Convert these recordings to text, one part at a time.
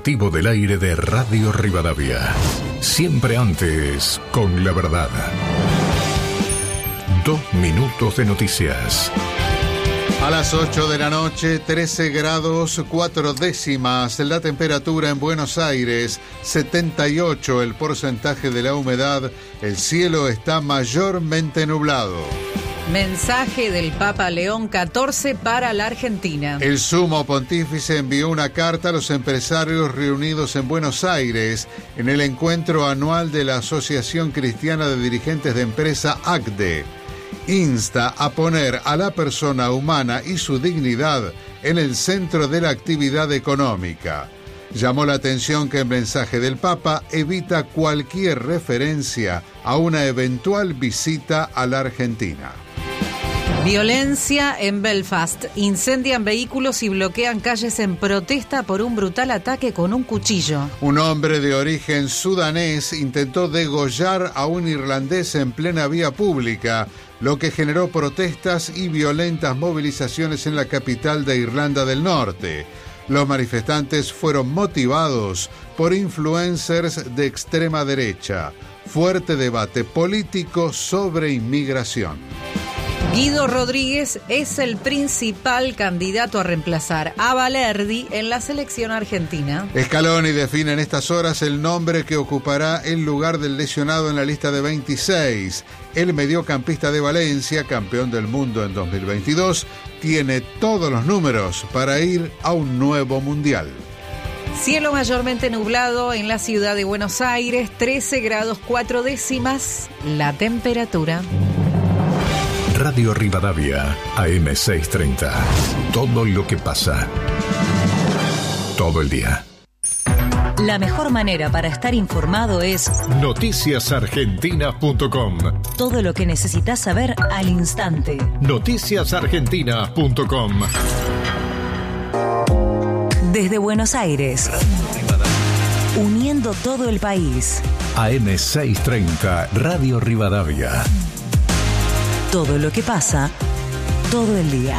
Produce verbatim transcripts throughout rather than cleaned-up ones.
informativo del aire de Radio Rivadavia. Siempre antes, con la verdad. Dos minutos de noticias. A las ocho de la noche, trece grados cuatro décimas la temperatura en Buenos Aires, setenta y ocho el porcentaje de la humedad, el cielo está mayormente nublado. Mensaje del Papa León catorce para la Argentina. El sumo pontífice envió una carta a los empresarios reunidos en Buenos Aires en el encuentro anual de la Asociación Cristiana de Dirigentes de Empresa A C D E. Insta a poner a la persona humana y su dignidad en el centro de la actividad económica. Llamó la atención que el mensaje del Papa evita cualquier referencia a una eventual visita a la Argentina. Violencia en Belfast. Incendian vehículos y bloquean calles en protesta por un brutal ataque con un cuchillo. Un hombre de origen sudanés intentó degollar a un irlandés en plena vía pública, lo que generó protestas y violentas movilizaciones en la capital de Irlanda del Norte. Los manifestantes fueron motivados por influencers de extrema derecha. Fuerte debate político sobre inmigración. Guido Rodríguez es el principal candidato a reemplazar a Valerdi en la selección argentina. Scaloni define en estas horas el nombre que ocupará el lugar del lesionado en la lista de veintiséis. El mediocampista de Valencia, campeón del mundo en dos mil veintidós, tiene todos los números para ir a un nuevo mundial. Cielo mayormente nublado en la ciudad de Buenos Aires, trece grados cuatro décimas la temperatura. Radio Rivadavia, A M seiscientos treinta. Todo lo que pasa. Todo el día. La mejor manera para estar informado es noticias argentinas punto com. Todo lo que necesitas saber al instante. noticias argentinas punto com. Desde Buenos Aires, uniendo todo el país. A M seiscientos treinta, Radio Rivadavia. Todo lo que pasa, todo el día.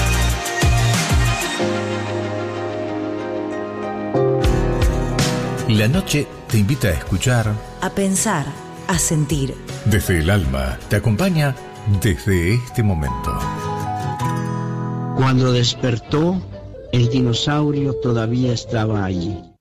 La noche te invita a escuchar, A pensar, a sentir. desde el alma, te acompaña desde este momento. Cuando despertó, el dinosaurio todavía estaba allí.